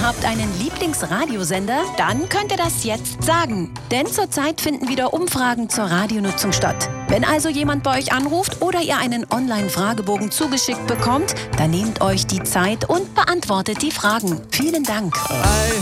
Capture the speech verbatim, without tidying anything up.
habt einen Lieblingsradiosender? Dann könnt ihr das jetzt sagen. Denn zurzeit finden wieder Umfragen zur Radionutzung statt. Wenn also jemand bei euch anruft oder ihr einen Online-Fragebogen zugeschickt bekommt, dann nehmt euch die Zeit und beantwortet die Fragen. Vielen Dank.